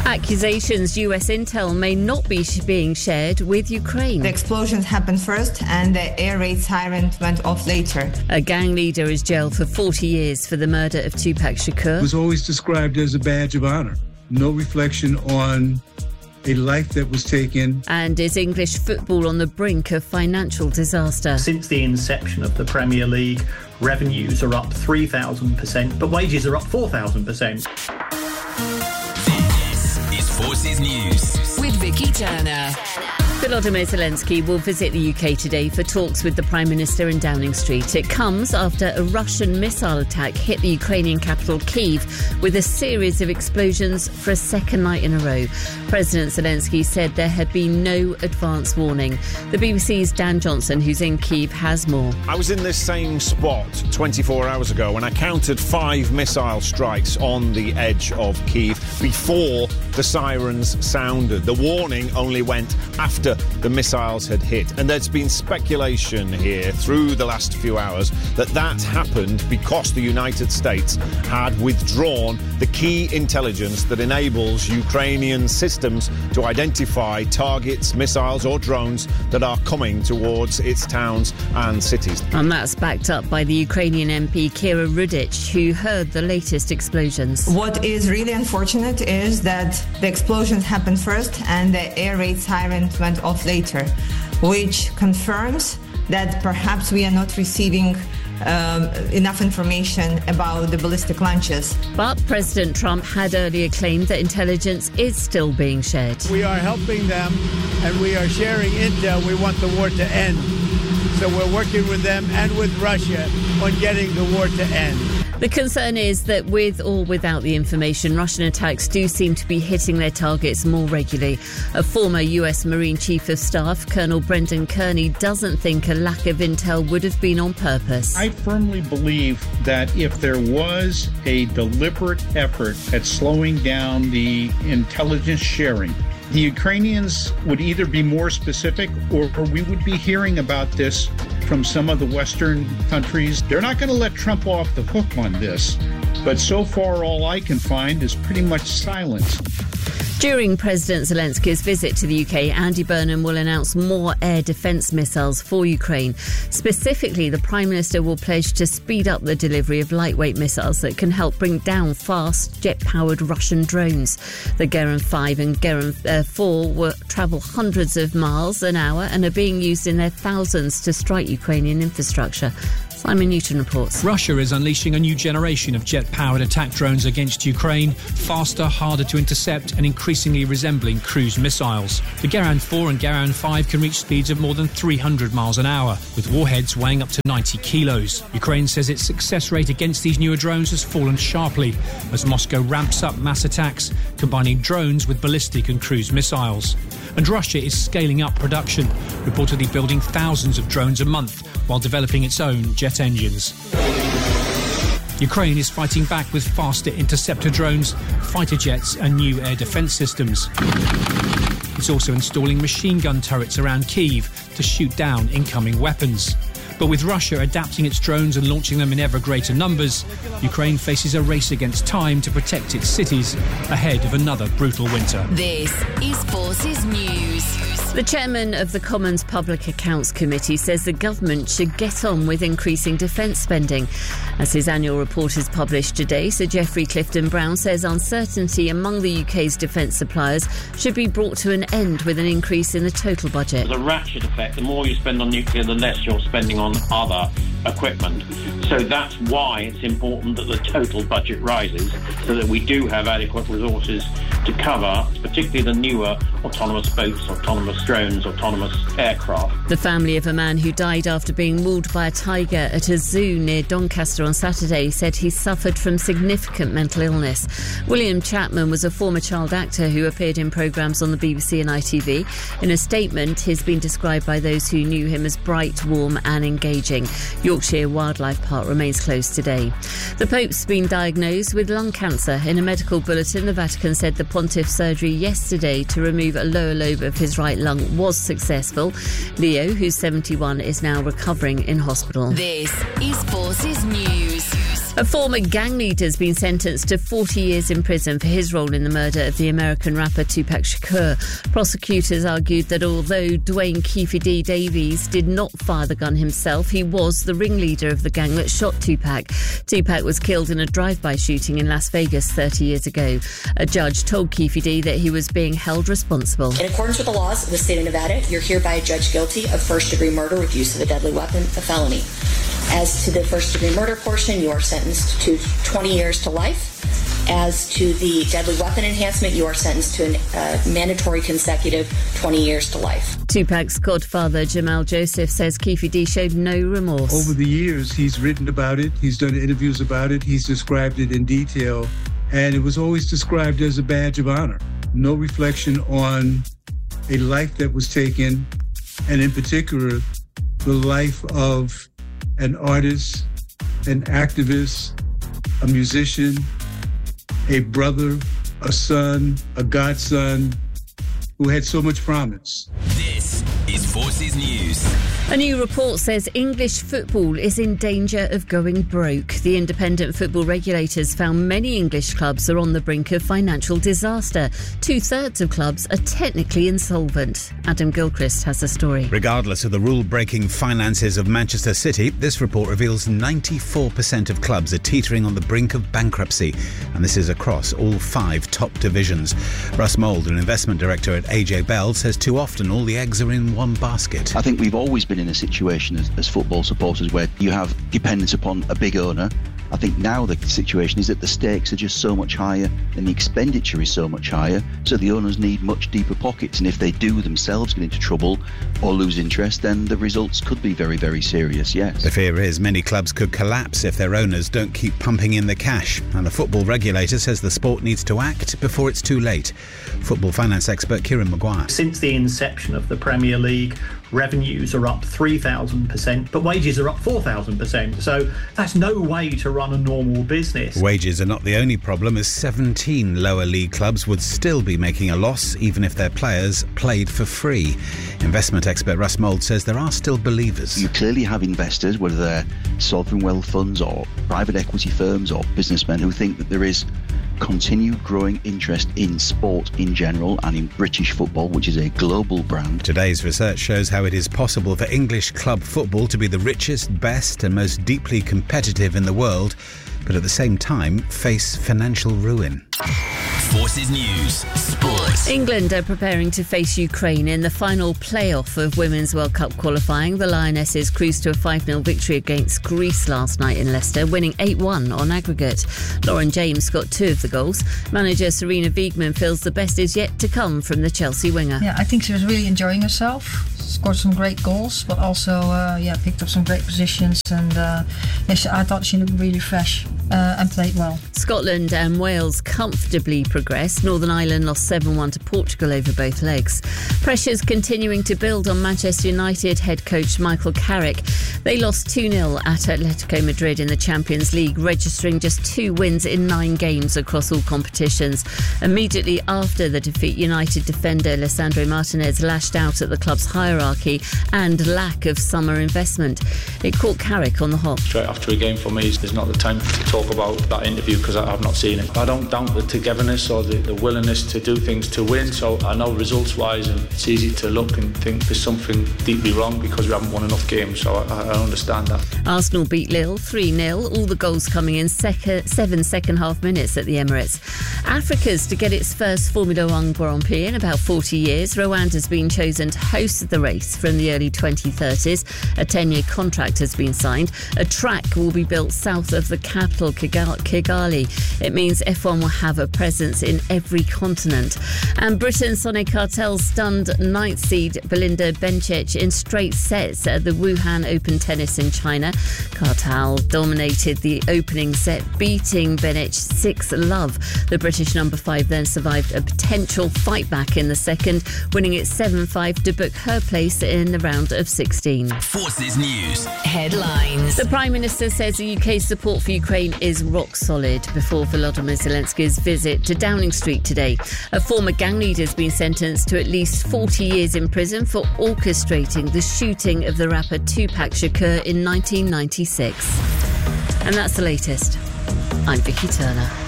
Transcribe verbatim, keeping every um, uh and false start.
Accusations U S intel may not be sh- being shared with Ukraine. The explosions happened first and the air raid siren went off later. A gang leader is jailed for forty years for the murder of Tupac Shakur. It was always described as a badge of honor. No reflection on a life that was taken. And is English football on the brink of financial disaster? Since the inception of the Premier League, revenues are up three thousand percent, but wages are up four thousand percent. Forces News with Vicky Turner. Volodymyr Zelensky will visit the U K today for talks with the Prime Minister in Downing Street. It comes after a Russian missile attack hit the Ukrainian capital Kyiv with a series of explosions for a second night in a row. President Zelensky said there had been no advance warning. The B B C's Dan Johnson, who's in Kyiv, has more. I was in this same spot twenty-four hours ago and I counted five missile strikes on the edge of Kyiv before the sirens sounded. The warning only went after the missiles had hit, and there's been speculation here through the last few hours that that happened because the United States had withdrawn the key intelligence that enables Ukrainian systems to identify targets, missiles or drones that are coming towards its towns and cities. And that's backed up by the Ukrainian M P Kira Rudic, who heard the latest explosions. What is really unfortunate is that the explosions happened first and the air raid siren went off later, which confirms that perhaps we are not receiving um, enough information about the ballistic launches. But President Trump had earlier claimed that intelligence is still being shared. We are helping them and we are sharing intel. We want the war to end. So we're working with them and with Russia on getting the war to end. The concern is that with or without the information, Russian attacks do seem to be hitting their targets more regularly. A former U S Marine Chief of Staff, Colonel Brendan Kearney, doesn't think a lack of intel would have been on purpose. I firmly believe that if there was a deliberate effort at slowing down the intelligence sharing, the Ukrainians would either be more specific or, or we would be hearing about this from some of the Western countries. They're not going to let Trump off the hook on this, but so far all I can find is pretty much silence. During President Zelensky's visit to the U K, Andy Burnham will announce more air defence missiles for Ukraine. Specifically, the Prime Minister will pledge to speed up the delivery of lightweight missiles that can help bring down fast, jet-powered Russian drones. The Geran five and Geran four will travel hundreds of miles an hour and are being used in their thousands to strike Ukrainian infrastructure. Simon Newton reports. Russia is unleashing a new generation of jet-powered attack drones against Ukraine, faster, harder to intercept and increasingly resembling cruise missiles. The Geran four and Geran five can reach speeds of more than three hundred miles an hour, with warheads weighing up to ninety kilos. Ukraine says its success rate against these newer drones has fallen sharply as Moscow ramps up mass attacks, combining drones with ballistic and cruise missiles. And Russia is scaling up production, reportedly building thousands of drones a month while developing its own jet engines. Ukraine is fighting back with faster interceptor drones, fighter jets and new air defence systems. It's also installing machine gun turrets around Kyiv to shoot down incoming weapons. But with Russia adapting its drones and launching them in ever greater numbers, Ukraine faces a race against time to protect its cities ahead of another brutal winter. This is Forces News. The chairman of the Commons Public Accounts Committee says the government should get on with increasing defence spending. As his annual report is published today, Sir Geoffrey Clifton-Brown says uncertainty among the U K's defence suppliers should be brought to an end with an increase in the total budget. There's a ratchet effect. The more you spend on nuclear, the less you're spending on other equipment. So that's why it's important that the total budget rises so that we do have adequate resources to cover, particularly the newer autonomous boats, autonomous drones, autonomous aircraft. The family of a man who died after being mauled by a tiger at a zoo near Doncaster on Saturday said he suffered from significant mental illness. William Chapman was a former child actor who appeared in programmes on the B B C and I T V. In a statement, he's been described by those who knew him as bright, warm and engaging. Yorkshire Wildlife Park remains closed today. The Pope's been diagnosed with lung cancer. In a medical bulletin, the Vatican said the Pontiff's surgery yesterday to remove a lower lobe of his right lung was successful. Leo, who's seventy-one, is now recovering in hospital. This is Forces News. A former gang leader has been sentenced to forty years in prison for his role in the murder of the American rapper Tupac Shakur. Prosecutors argued that although Dwayne Keefe D. Davies did not fire the gun himself, he was the ringleader of the gang that shot Tupac. Tupac was killed in a drive-by shooting in Las Vegas thirty years ago. A judge told Keefe D. that he was being held responsible. In accordance with the laws of the state of Nevada, you're hereby judged guilty of first-degree murder with use of a deadly weapon, a felony. As to the first-degree murder portion, you are sentenced to twenty years to life. As to the deadly weapon enhancement, you are sentenced to a uh, mandatory consecutive twenty years to life. Tupac's godfather, Jamal Joseph, says Keefe D. showed no remorse. Over the years, he's written about it, he's done interviews about it, he's described it in detail, and it was always described as a badge of honor. No reflection on a life that was taken, and in particular, the life of an artist, an activist, a musician, a brother, a son, a godson, who had so much promise. This is Forces News. A new report says English football is in danger of going broke. The independent football regulators found many English clubs are on the brink of financial disaster. Two-thirds of clubs are technically insolvent. Adam Gilchrist has a story. Regardless of the rule-breaking finances of Manchester City, this report reveals ninety-four percent of clubs are teetering on the brink of bankruptcy. And this is across all five top divisions. Russ Mould, an investment director at A J Bell, says too often all the eggs are in one basket. I think we've always been in a situation as, as football supporters where you have dependence upon a big owner. I think now the situation is that the stakes are just so much higher and the expenditure is so much higher, so the owners need much deeper pockets, and if they do themselves get into trouble or lose interest, then the results could be very, very serious, yes. The fear is many clubs could collapse if their owners don't keep pumping in the cash, and the football regulator says the sport needs to act before it's too late. Football finance expert Kieran Maguire. Since the inception of the Premier League, revenues are up three thousand percent, but wages are up four thousand percent. So that's no way to run a normal business. Wages are not the only problem, as seventeen lower league clubs would still be making a loss even if their players played for free. Investment expert Russ Mould says there are still believers. You clearly have investors, whether they're sovereign wealth funds or private equity firms or businessmen, who think that there is continued growing interest in sport in general and in British football, which is a global brand. Today's research shows how it is possible for English club football to be the richest, best and most deeply competitive in the world, but at the same time face financial ruin. Forces News Sports. England are preparing to face Ukraine in the final playoff of Women's World Cup qualifying. The Lionesses cruised to a five nil victory against Greece last night in Leicester, winning eight one on aggregate. Lauren James got two of the goals. Manager Serena Wiegman feels the best is yet to come from the Chelsea winger. Yeah, I think she was really enjoying herself. Scored some great goals, but also uh, yeah, picked up some great positions, and uh, yeah, she, I thought she looked really fresh uh, and played well. Scotland and Wales comfortably progressed. Northern Ireland lost seven one to Portugal over both legs. Pressure's continuing to build on Manchester United head coach Michael Carrick. They lost two nil at Atletico Madrid in the Champions League, registering just two wins in nine games across all competitions. Immediately after the defeat, United defender Lisandro Martinez lashed out at the club's hierarchy and lack of summer investment. It caught Carrick on the hop. Straight after a game for me is not the time to talk about that interview because I've not seen it. I don't doubt the togetherness or the, the willingness to do things to win, so I know results wise and it's easy to look and think there's something deeply wrong because we haven't won enough games, so I, I understand that. Arsenal beat Lille three nil, all the goals coming in sec- seven second half minutes at the Emirates. Africa's to get its first Formula One Grand Prix in about forty years. Rwanda's been chosen to host the race from the early twenty thirties. A ten-year contract has been signed. A track will be built south of the capital, Kigali. It means F one will have a presence in every continent. And Britain's Sonic Cartel stunned ninth seed Belinda Bencic in straight sets at the Wuhan Open Tennis in China. Cartel dominated the opening set, beating Bencic six love. The British number five then survived a potential fight back in the second, winning it seven five to book her place in the round of sixteen. Forces News Headlines. The Prime Minister says the U K's support for Ukraine is rock solid before Volodymyr Zelensky's visit to Downing Street today. A former gang leader has been sentenced to at least forty years in prison for orchestrating the shooting of the rapper Tupac Shakur in nineteen ninety-six. And that's the latest. I'm Vicky Turner.